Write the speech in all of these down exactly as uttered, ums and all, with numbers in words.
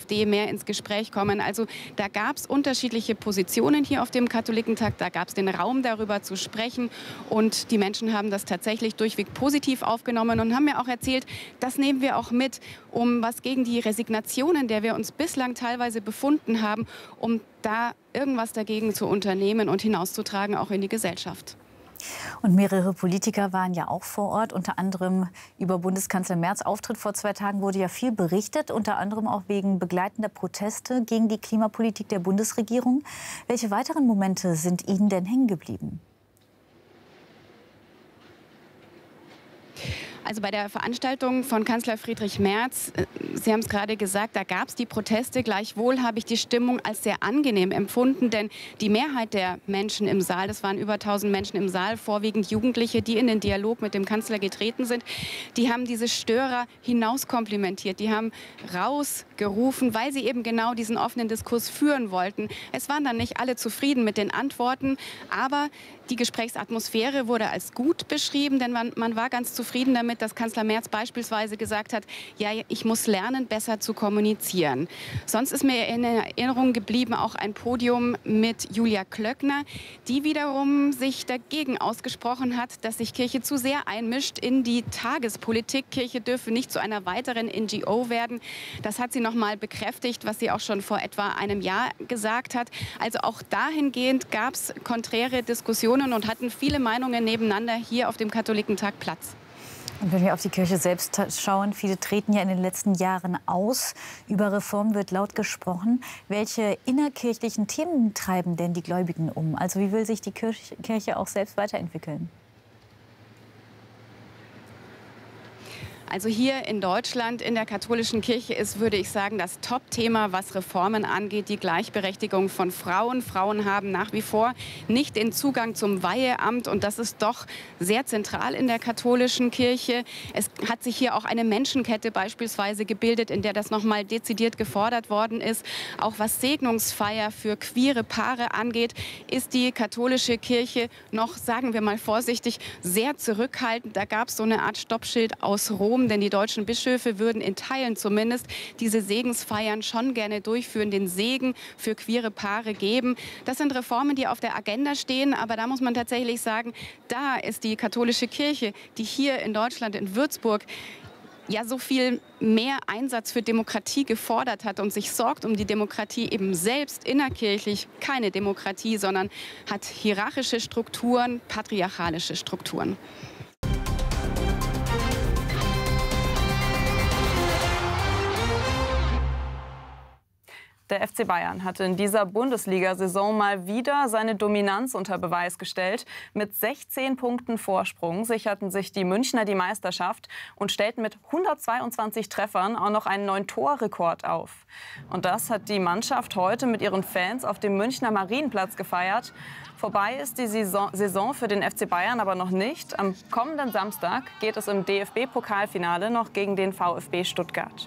AfD mehr ins Gespräch kommen. Also da gab es unterschiedliche Positionen hier auf dem Katholikentag. Da gab es den Raum, darüber zu sprechen. Und die Menschen haben das tatsächlich durchweg positiv aufgenommen und haben mir auch erzählt, das nehmen wir auch mit, um was gegen die Resignationen, der wir uns bislang teilweise befunden haben, um da irgendwas dagegen zu unternehmen und hinauszutragen, auch in die Gesellschaft. Und mehrere Politiker waren ja auch vor Ort, unter anderem über Bundeskanzler Merz' Auftritt vor zwei Tagen wurde ja viel berichtet, unter anderem auch wegen begleitender Proteste gegen die Klimapolitik der Bundesregierung. Welche weiteren Momente sind Ihnen denn hängen geblieben? Also bei der Veranstaltung von Kanzler Friedrich Merz, Sie haben es gerade gesagt, da gab es die Proteste. Gleichwohl habe ich die Stimmung als sehr angenehm empfunden, denn die Mehrheit der Menschen im Saal, das waren über tausend Menschen im Saal, vorwiegend Jugendliche, die in den Dialog mit dem Kanzler getreten sind, die haben diese Störer hinauskomplimentiert, die haben rausgerufen, weil sie eben genau diesen offenen Diskurs führen wollten. Es waren dann nicht alle zufrieden mit den Antworten, aber die Gesprächsatmosphäre wurde als gut beschrieben, denn man, man war ganz zufrieden damit, dass Kanzler Merz beispielsweise gesagt hat, ja, ich muss lernen, besser zu kommunizieren. Sonst ist mir in Erinnerung geblieben auch ein Podium mit Julia Klöckner, die wiederum sich dagegen ausgesprochen hat, dass sich Kirche zu sehr einmischt in die Tagespolitik. Kirche dürfe nicht zu einer weiteren N G O werden. Das hat sie noch mal bekräftigt, was sie auch schon vor etwa einem Jahr gesagt hat. Also auch dahingehend gab es konträre Diskussionen und hatten viele Meinungen nebeneinander hier auf dem Katholikentag Platz. Und wenn wir auf die Kirche selbst schauen, viele treten ja in den letzten Jahren aus. Über Reform wird laut gesprochen. Welche innerkirchlichen Themen treiben denn die Gläubigen um? Also wie will sich die Kirche auch selbst weiterentwickeln? Also hier in Deutschland, in der katholischen Kirche ist, würde ich sagen, das Top-Thema, was Reformen angeht, die Gleichberechtigung von Frauen. Frauen haben nach wie vor nicht den Zugang zum Weiheamt und das ist doch sehr zentral in der katholischen Kirche. Es hat sich hier auch eine Menschenkette beispielsweise gebildet, in der das noch mal dezidiert gefordert worden ist. Auch was Segnungsfeier für queere Paare angeht, ist die katholische Kirche noch, sagen wir mal vorsichtig, sehr zurückhaltend. Da gab es so eine Art Stoppschild aus Rom. Denn die deutschen Bischöfe würden in Teilen zumindest diese Segensfeiern schon gerne durchführen, den Segen für queere Paare geben. Das sind Reformen, die auf der Agenda stehen, aber da muss man tatsächlich sagen, da ist die katholische Kirche, die hier in Deutschland, in Würzburg, ja so viel mehr Einsatz für Demokratie gefordert hat und sich sorgt um die Demokratie eben selbst innerkirchlich, keine Demokratie, sondern hat hierarchische Strukturen, patriarchalische Strukturen. Der F C Bayern hatte in dieser Bundesliga-Saison mal wieder seine Dominanz unter Beweis gestellt. Mit sechzehn Punkten Vorsprung sicherten sich die Münchner die Meisterschaft und stellten mit hundertzweiundzwanzig Treffern auch noch einen neuen Torrekord auf. Und das hat die Mannschaft heute mit ihren Fans auf dem Münchner Marienplatz gefeiert. Vorbei ist die Saison für den F C Bayern aber noch nicht. Am kommenden Samstag geht es im D F B-Pokalfinale noch gegen den VfB Stuttgart.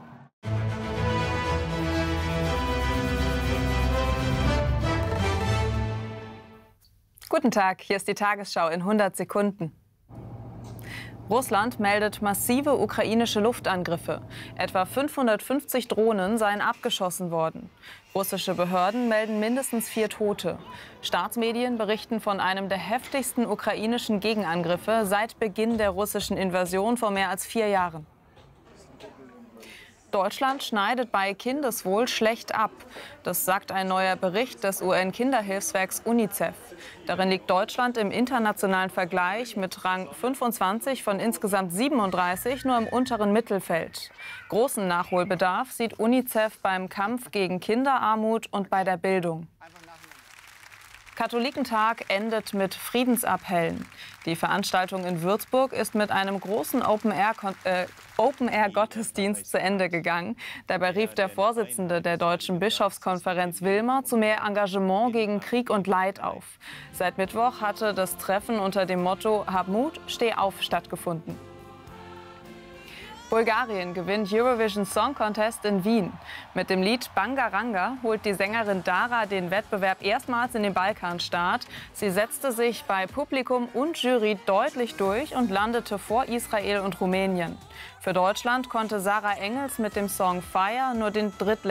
Guten Tag, hier ist die Tagesschau in hundert Sekunden. Russland meldet massive ukrainische Luftangriffe. Etwa fünfhundertfünfzig Drohnen seien abgeschossen worden. Russische Behörden melden mindestens vier Tote. Staatsmedien berichten von einem der heftigsten ukrainischen Gegenangriffe seit Beginn der russischen Invasion vor mehr als vier Jahren. Deutschland schneidet bei Kindeswohl schlecht ab. Das sagt ein neuer Bericht des U N-Kinderhilfswerks UNICEF. Darin liegt Deutschland im internationalen Vergleich mit Rang fünfundzwanzig von insgesamt siebenunddreißig nur im unteren Mittelfeld. Großen Nachholbedarf sieht UNICEF beim Kampf gegen Kinderarmut und bei der Bildung. Katholikentag endet mit Friedensappellen. Die Veranstaltung in Würzburg ist mit einem großen Open-Air-Gottesdienst zu Ende gegangen. Dabei rief der Vorsitzende der Deutschen Bischofskonferenz Wilmer zu mehr Engagement gegen Krieg und Leid auf. Seit Mittwoch hatte das Treffen unter dem Motto Hab Mut, steh auf stattgefunden. Bulgarien gewinnt Eurovision Song Contest in Wien. Mit dem Lied Bangaranga holt die Sängerin Dara den Wettbewerb erstmals in den Balkanstaat. Sie setzte sich bei Publikum und Jury deutlich durch und landete vor Israel und Rumänien. Für Deutschland konnte Sarah Engels mit dem Song Fire nur den Drittländer